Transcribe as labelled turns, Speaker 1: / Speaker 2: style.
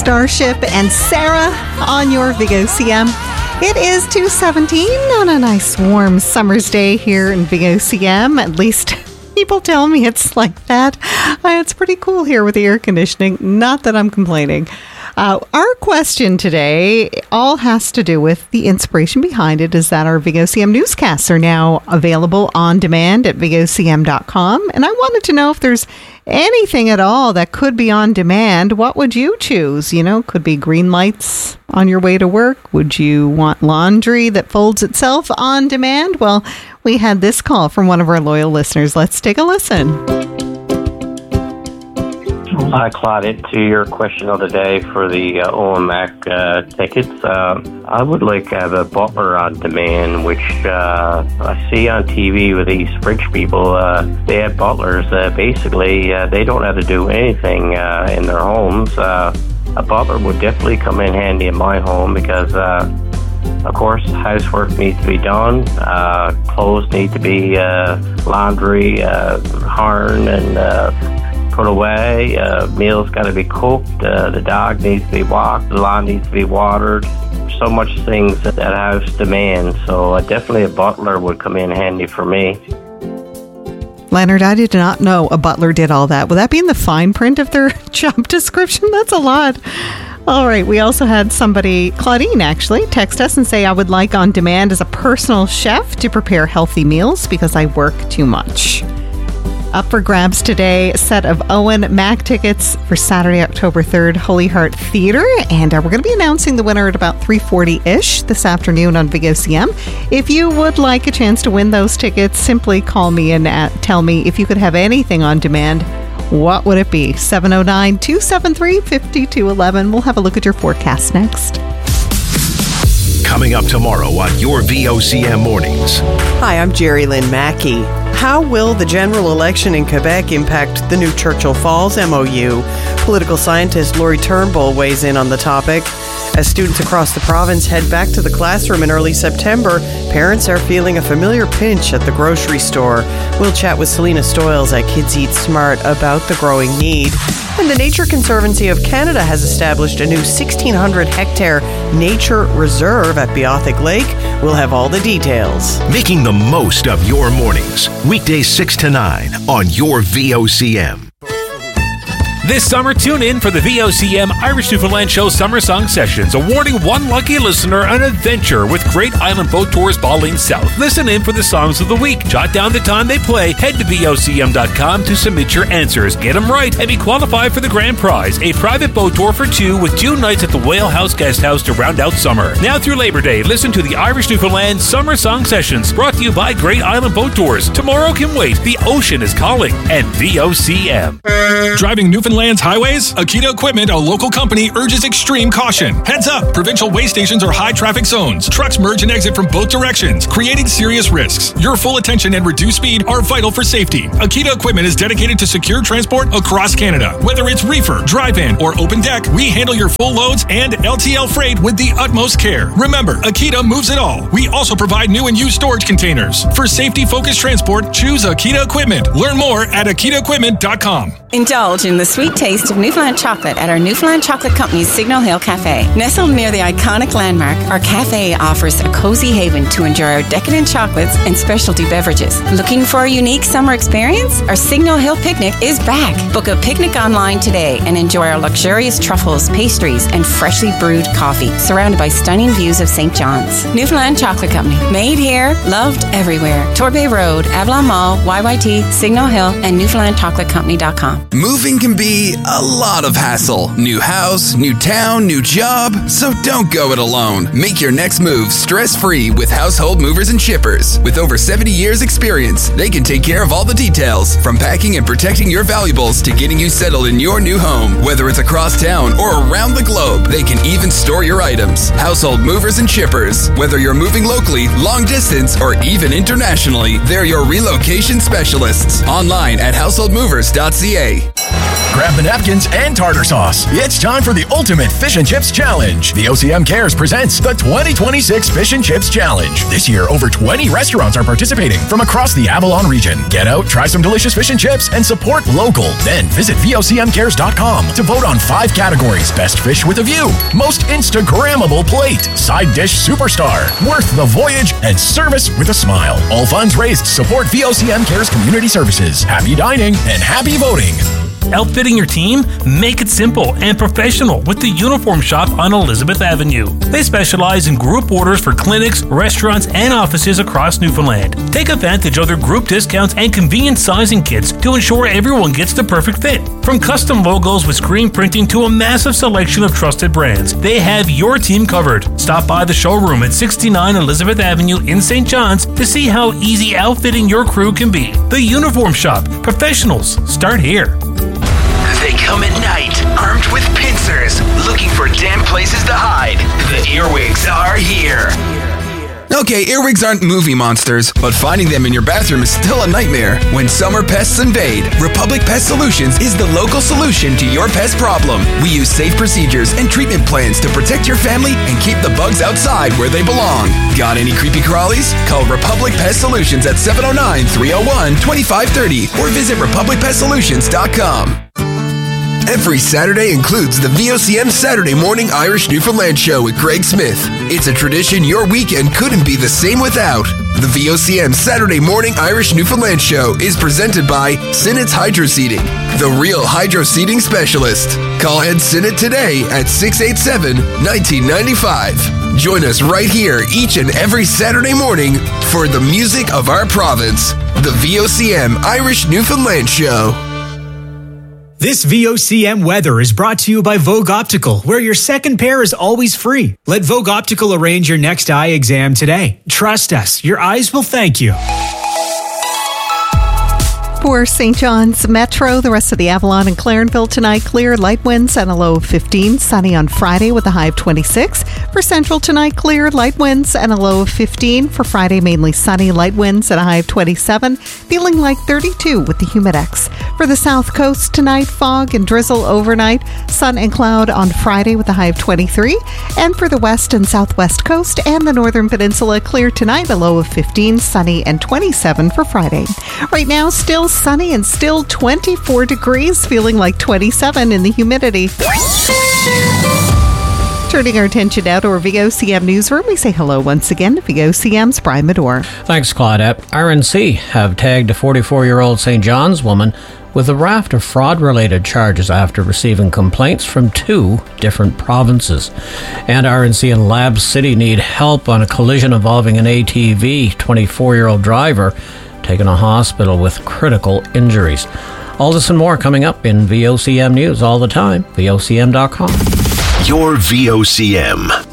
Speaker 1: Starship and Sarah on your Vigo CM. It is 2:17 on a nice warm summer's day here in Vigo CM. At least people tell me it's like that. It's pretty cool here with the air conditioning. Not that I'm complaining. Our question today all has to do with the inspiration behind it, is that our Vigo CM newscasts are now available on demand at vigocm.com. And I wanted to know if there's anything at all that could be on demand. What would you choose? You know, could be green lights on your way to work. Would you want laundry that folds itself on demand? Well, we had this call from one of our loyal listeners. Let's take a listen.
Speaker 2: Hi, Claude. To your question of the day for the OMAC tickets, I would like to have a butler on demand, which I see on TV with these rich people. They have butlers. Basically, they don't have to do anything in their homes. A butler would definitely come in handy in my home because, of course, housework needs to be done. Clothes need to be laundry, ironed, and put away. Meals got to be cooked. The dog needs to be walked. The lawn needs to be watered. So much things that house demands. So definitely a butler would come in handy for me.
Speaker 1: Leonard, I did not know a butler did all that. Will that be in the fine print of their job description? That's a lot. All right. We also had somebody, Claudine actually, text us and say, I would like on demand as a personal chef to prepare healthy meals because I work too much. Up for grabs today, a set of Owen Mac tickets for Saturday, October 3rd, Holy Heart Theatre. And we're going to be announcing the winner at about 3:40-ish this afternoon on Vigo CM. If you would like a chance to win those tickets, simply call me and tell me if you could have anything on demand, what would it be? 709-273-5211. We'll have a look at your forecast next.
Speaker 3: Coming up tomorrow on your VOCM Mornings.
Speaker 4: Hi, I'm Jerry Lynn Mackey. How will the general election in Quebec impact the new Churchill Falls MOU? Political scientist Laurie Turnbull weighs in on the topic. As students across the province head back to the classroom in early September, parents are feeling a familiar pinch at the grocery store. We'll chat with Selena Stoyles at Kids Eat Smart about the growing need. And the Nature Conservancy of Canada has established a new 1,600-hectare nature reserve at Beothic Lake. We'll have all the details.
Speaker 3: Making the most of your mornings. Weekdays 6 to 9 on your VOCM.
Speaker 5: This summer, tune in for the VOCM Irish Newfoundland Show Summer Song Sessions, awarding one lucky listener an adventure with Great Island Boat Tours Baligne South. Listen in for the songs of the week. Jot down the time they play. Head to VOCM.com to submit your answers. Get them right and be qualified for the grand prize, a private boat tour for two with 2 nights at the Whale House Guest House to round out summer. Now through Labor Day, listen to the Irish Newfoundland Summer Song Sessions, brought to you by Great Island Boat Tours. Tomorrow can wait. The ocean is calling. And VOCM.
Speaker 6: Driving Newfoundland's highways? Akita Equipment, a local company, urges extreme caution. Heads up! Provincial way stations are high traffic zones. Trucks merge and exit from both directions, creating serious risks. Your full attention and reduced speed are vital for safety. Akita Equipment is dedicated to secure transport across Canada. Whether it's reefer, drive-in, or open deck, we handle your full loads and LTL freight with the utmost care. Remember, Akita moves it all. We also provide new and used storage containers. For safety-focused transport, choose Akita Equipment. Learn more at akitaequipment.com.
Speaker 7: Indulge in the sweet taste of Newfoundland chocolate at our Newfoundland Chocolate Company's Signal Hill Cafe. Nestled near the iconic landmark, our cafe offers a cozy haven to enjoy our decadent chocolates and specialty beverages. Looking for a unique summer experience? Our Signal Hill Picnic is back. Book a picnic online today and enjoy our luxurious truffles, pastries, and freshly brewed coffee, surrounded by stunning views of St. John's. Newfoundland Chocolate Company. Made here, loved everywhere. Torbay Road, Avalon Mall, YYT, Signal Hill, and NewfoundlandChocolateCompany.com.
Speaker 8: Moving can be a lot of hassle. New house, new town, new job. So don't go it alone. Make your next move stress-free with Household Movers and Shippers. With over 70 years experience, they can take care of all the details, from packing and protecting your valuables to getting you settled in your new home. Whether it's across town or around the globe, they can even store your items. Household Movers and Shippers. Whether you're moving locally, long distance, or even internationally, they're your relocation specialists. Online at householdmovers.ca.
Speaker 9: Grab the napkins and tartar sauce. It's time for the ultimate fish and chips challenge. VOCM Cares presents the 2026 Fish and Chips Challenge. This year, over 20 restaurants are participating from across the Avalon region. Get out, try some delicious fish and chips, and support local. Then visit VOCMcares.com to vote on 5 categories. Best fish with a view, most Instagrammable plate, side dish superstar, worth the voyage, and service with a smile. All funds raised support VOCM Cares Community Services. Happy dining and happy voting.
Speaker 5: Outfitting your team? Make it simple and professional with the Uniform Shop on Elizabeth Avenue. They specialize in group orders for clinics, restaurants, and offices across Newfoundland. Take advantage of their group discounts and convenient sizing kits to ensure everyone gets the perfect fit. From custom logos with screen printing to a massive selection of trusted brands, they have your team covered. Stop by the showroom at 69 Elizabeth Avenue in St. John's to see how easy outfitting your crew can be. The Uniform Shop. Professionals start here.
Speaker 8: They come at night, armed with pincers, looking for damp places to hide. The earwigs are here. Okay, earwigs aren't movie monsters, but finding them in your bathroom is still a nightmare. When summer pests invade, Republic Pest Solutions is the local solution to your pest problem. We use safe procedures and treatment plans to protect your family and keep the bugs outside where they belong. Got any creepy crawlies? Call Republic Pest Solutions at 709-301-2530 or visit republicpestsolutions.com. Every Saturday includes the VOCM Saturday Morning Irish Newfoundland Show with Greg Smith. It's a tradition your weekend couldn't be the same without. The VOCM Saturday Morning Irish Newfoundland Show is presented by Sinnett's Hydro Seeding, the real hydro seeding specialist. Call Ed Sinnett today at 687-1995. Join us right here each and every Saturday morning for the music of our province. The VOCM Irish Newfoundland Show.
Speaker 10: This VOCM weather is brought to you by Vogue Optical, where your second pair is always free. Let Vogue Optical arrange your next eye exam today. Trust us, your eyes will thank you.
Speaker 1: For St. John's Metro, the rest of the Avalon and Clarenville tonight, clear, light winds and a low of 15. Sunny on Friday with a high of 26. For Central tonight, clear, light winds and a low of 15. For Friday, mainly sunny, light winds and a high of 27. Feeling like 32 with the Humidex. For the South Coast tonight, fog and drizzle overnight. Sun and cloud on Friday with a high of 23. And for the West and Southwest Coast and the Northern Peninsula, clear tonight, a low of 15. Sunny and 27 for Friday. Right now, still sunny and still 24 degrees, feeling like 27 in the humidity. Turning our attention now to our VOCM newsroom, we say hello once again to VOCM's Brian Medore.
Speaker 11: Thanks, Claudette. RNC have tagged a 44-year-old St. John's woman with a raft of fraud-related charges after receiving complaints from 2 different provinces. And RNC and Lab City need help on a collision involving an ATV 24-year-old driver taken to hospital with critical injuries. All this and more coming up in VOCM News all the time, VOCM.com.
Speaker 3: Your VOCM.